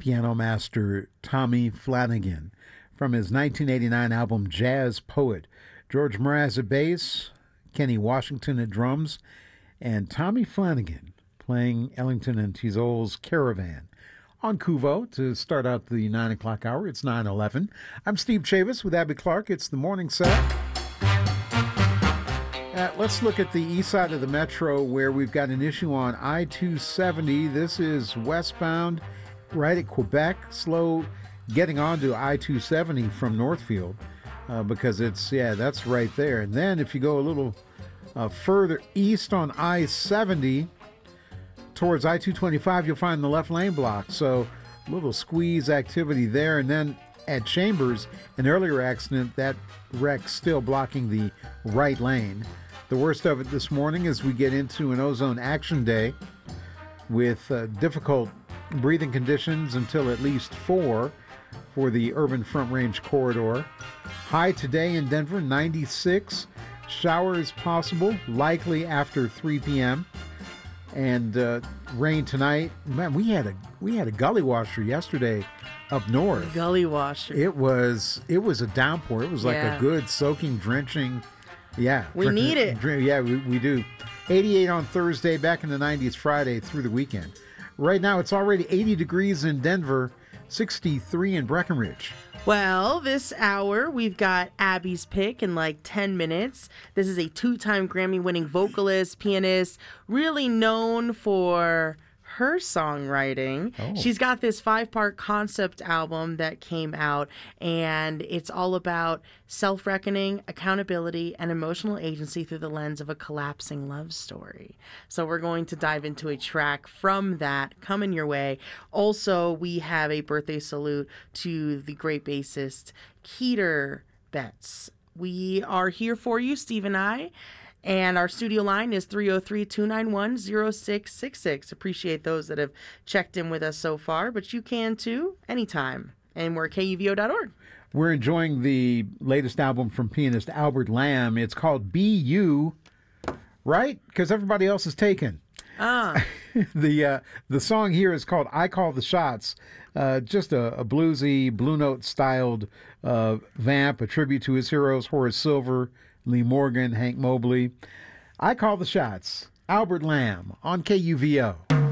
piano master Tommy Flanagan from his 1989 album Jazz Poet. George Mraz at bass, Kenny Washington at drums, and Tommy Flanagan playing Ellington and Tizol's Caravan. On Kuvo to start out the 9 o'clock hour. It's 9:11. I'm Steve Chavis with Abby Clark. It's the morning set. Let's look at the east side of the metro where we've got an issue on I-270. This is westbound right at Quebec. Slow getting onto I-270 from Northfield because that's right there. And then if you go a little further east on I-70 towards I-225, you'll find the left lane blocked. So a little squeeze activity there. And then at Chambers, an earlier accident, that wreck still blocking the right lane. The worst of it this morning as we get into an ozone action day with difficult breathing conditions until at least 4 for the urban Front Range corridor. High today in Denver, 96. Showers possible, likely after 3 p.m. And rain tonight. Man, we had a gully washer yesterday up north. Gully washer. It was a downpour. It was like a good soaking, drenching. Yeah. We need it. Yeah, we do. 88 on Thursday, back in the 90s Friday through the weekend. Right now, it's already 80 degrees in Denver, 63 in Breckenridge. Well, this hour, we've got Abby's pick in like 10 minutes. This is a 2-time Grammy-winning vocalist, pianist, really known for her songwriting. She's got this 5-part concept album that came out, and it's all about self-reckoning, accountability, and emotional agency through the lens of a collapsing love story. So we're going to dive into a track from that coming your way. Also, we have a birthday salute to the great bassist Keter Betts. We are here for you, Steve and I. And our studio line is 303-291-0666. Appreciate those that have checked in with us so far, but you can too, anytime. And we're at KUVO.org. We're enjoying the latest album from pianist Albert Lamb. It's called Be You, right? Because everybody else is taken. The song here is called I Call the Shots. Just a bluesy, Blue Note styled vamp, a tribute to his heroes, Horace Silver, Lee Morgan, Hank Mobley. I Call the Shots. Albert Lamb on KUVO.